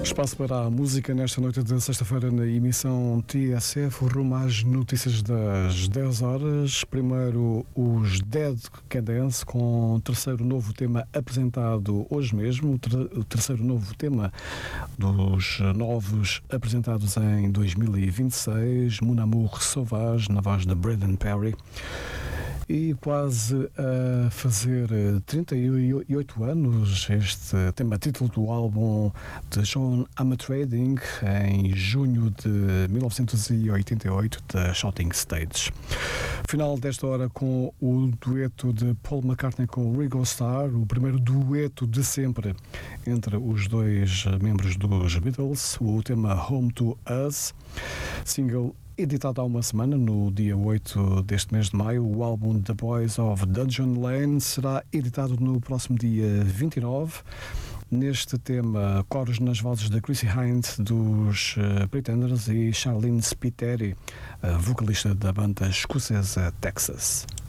Espaço para a música nesta noite de sexta-feira na emissão TSF, rumo às notícias das 10 horas. Primeiro, os Dead Can Dance, com o terceiro novo tema apresentado hoje mesmo, o terceiro novo tema dos novos apresentados em 2026, Mon Amour Sauvage, na voz de Braden Perry. E quase a fazer 38 anos, este tema título do álbum de John Armatrading, em junho de 1988, da Shouting Stage. Final desta hora com o dueto de Paul McCartney com Ringo Starr, o primeiro dueto de sempre entre os dois membros dos Beatles, o tema Home to Us, single editado há uma semana, no dia 8 deste mês de maio. O álbum The Boys of Dungeon Lane será editado no próximo dia 29. Neste tema, coros nas vozes de Chrissie Hynde, dos Pretenders, e Charlene Spiteri, a vocalista da banda escocesa Texas.